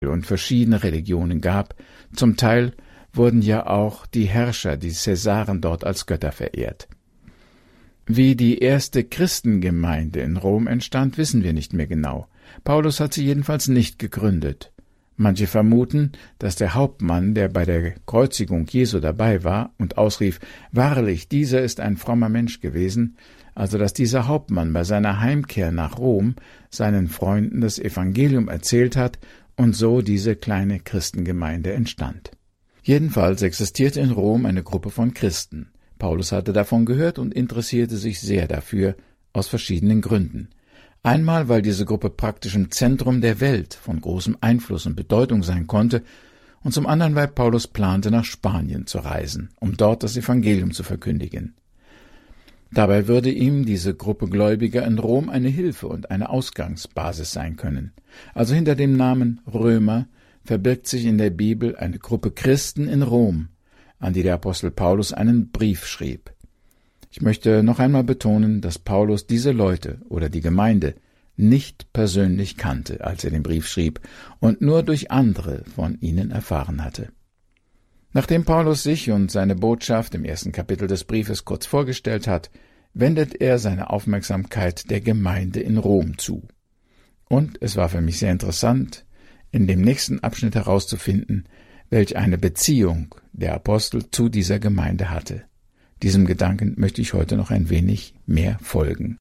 und verschiedene Religionen gab. Zum Teil wurden ja auch die Herrscher, die Cäsaren, dort als Götter verehrt. Wie die erste Christengemeinde in Rom entstand, wissen wir nicht mehr genau. Paulus hat sie jedenfalls nicht gegründet. Manche vermuten, dass der Hauptmann, der bei der Kreuzigung Jesu dabei war und ausrief, »Wahrlich, dieser ist ein frommer Mensch gewesen«, also dass dieser Hauptmann bei seiner Heimkehr nach Rom seinen Freunden das Evangelium erzählt hat und so diese kleine Christengemeinde entstand. Jedenfalls existierte in Rom eine Gruppe von Christen. Paulus hatte davon gehört und interessierte sich sehr dafür, aus verschiedenen Gründen. Einmal, weil diese Gruppe praktisch im Zentrum der Welt von großem Einfluss und Bedeutung sein konnte, und zum anderen, weil Paulus plante, nach Spanien zu reisen, um dort das Evangelium zu verkündigen. Dabei würde ihm diese Gruppe Gläubiger in Rom eine Hilfe und eine Ausgangsbasis sein können. Also hinter dem Namen Römer verbirgt sich in der Bibel eine Gruppe Christen in Rom, an die der Apostel Paulus einen Brief schrieb. Ich möchte noch einmal betonen, dass Paulus diese Leute oder die Gemeinde nicht persönlich kannte, als er den Brief schrieb, und nur durch andere von ihnen erfahren hatte. Nachdem Paulus sich und seine Botschaft im 1. Kapitel des Briefes kurz vorgestellt hat, wendet er seine Aufmerksamkeit der Gemeinde in Rom zu. Und es war für mich sehr interessant, in dem nächsten Abschnitt herauszufinden, welch eine Beziehung der Apostel zu dieser Gemeinde hatte. Diesem Gedanken möchte ich heute noch ein wenig mehr folgen.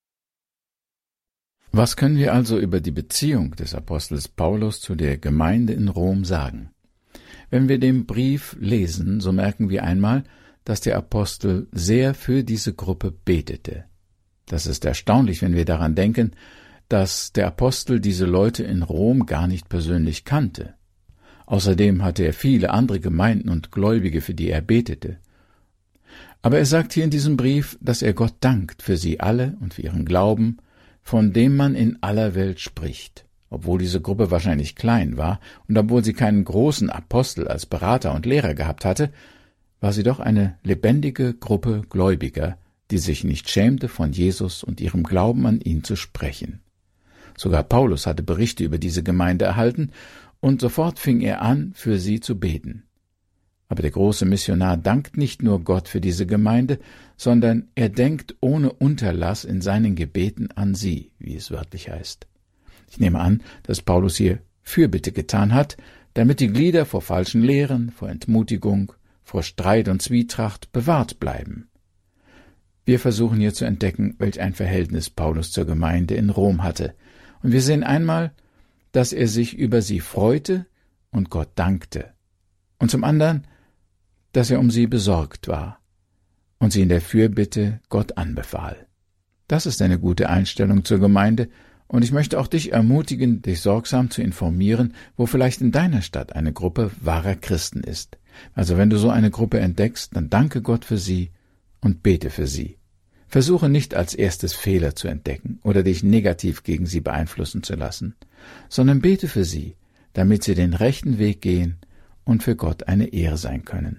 Was können wir also über die Beziehung des Apostels Paulus zu der Gemeinde in Rom sagen? Wenn wir den Brief lesen, so merken wir einmal, dass der Apostel sehr für diese Gruppe betete. Das ist erstaunlich, wenn wir daran denken, dass der Apostel diese Leute in Rom gar nicht persönlich kannte. Außerdem hatte er viele andere Gemeinden und Gläubige, für die er betete. Aber er sagt hier in diesem Brief, dass er Gott dankt für sie alle und für ihren Glauben, von dem man in aller Welt spricht. Obwohl diese Gruppe wahrscheinlich klein war und obwohl sie keinen großen Apostel als Berater und Lehrer gehabt hatte, war sie doch eine lebendige Gruppe Gläubiger, die sich nicht schämte, von Jesus und ihrem Glauben an ihn zu sprechen. Sogar Paulus hatte Berichte über diese Gemeinde erhalten, und sofort fing er an, für sie zu beten. Aber der große Missionar dankt nicht nur Gott für diese Gemeinde, sondern er denkt ohne Unterlass in seinen Gebeten an sie, wie es wörtlich heißt. Ich nehme an, dass Paulus hier Fürbitte getan hat, damit die Glieder vor falschen Lehren, vor Entmutigung, vor Streit und Zwietracht bewahrt bleiben. Wir versuchen hier zu entdecken, welch ein Verhältnis Paulus zur Gemeinde in Rom hatte. Und wir sehen einmal, dass er sich über sie freute und Gott dankte. Und zum anderen, dass er um sie besorgt war und sie in der Fürbitte Gott anbefahl. Das ist eine gute Einstellung zur Gemeinde, und ich möchte auch dich ermutigen, dich sorgsam zu informieren, wo vielleicht in deiner Stadt eine Gruppe wahrer Christen ist. Also wenn du so eine Gruppe entdeckst, dann danke Gott für sie und bete für sie. Versuche nicht als erstes Fehler zu entdecken oder dich negativ gegen sie beeinflussen zu lassen, sondern bete für sie, damit sie den rechten Weg gehen und für Gott eine Ehre sein können.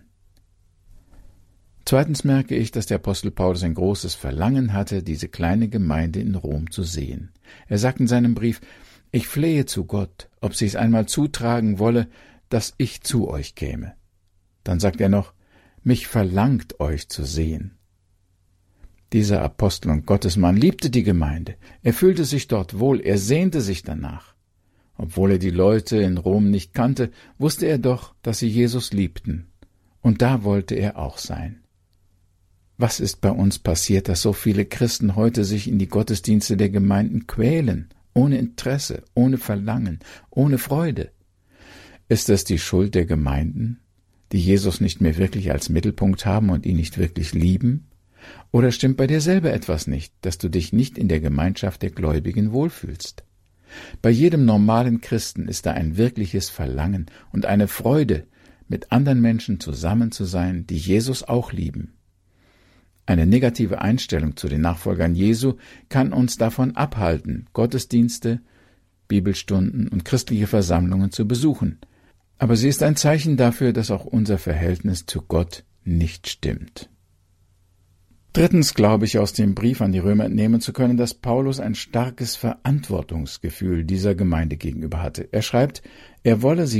Zweitens merke ich, dass der Apostel Paulus ein großes Verlangen hatte, diese kleine Gemeinde in Rom zu sehen. Er sagt in seinem Brief, »Ich flehe zu Gott, ob sich's einmal zutragen wolle, dass ich zu euch käme.« Dann sagt er noch, »Mich verlangt euch zu sehen.« Dieser Apostel und Gottesmann liebte die Gemeinde. Er fühlte sich dort wohl, er sehnte sich danach. Obwohl er die Leute in Rom nicht kannte, wusste er doch, dass sie Jesus liebten. Und da wollte er auch sein. Was ist bei uns passiert, dass so viele Christen heute sich in die Gottesdienste der Gemeinden quälen, ohne Interesse, ohne Verlangen, ohne Freude? Ist es die Schuld der Gemeinden, die Jesus nicht mehr wirklich als Mittelpunkt haben und ihn nicht wirklich lieben? Oder stimmt bei dir selber etwas nicht, dass du dich nicht in der Gemeinschaft der Gläubigen wohlfühlst? Bei jedem normalen Christen ist da ein wirkliches Verlangen und eine Freude, mit anderen Menschen zusammen zu sein, die Jesus auch lieben. Eine negative Einstellung zu den Nachfolgern Jesu kann uns davon abhalten, Gottesdienste, Bibelstunden und christliche Versammlungen zu besuchen. Aber sie ist ein Zeichen dafür, dass auch unser Verhältnis zu Gott nicht stimmt. Drittens glaube ich, aus dem Brief an die Römer entnehmen zu können, dass Paulus ein starkes Verantwortungsgefühl dieser Gemeinde gegenüber hatte. Er schreibt, Er wolle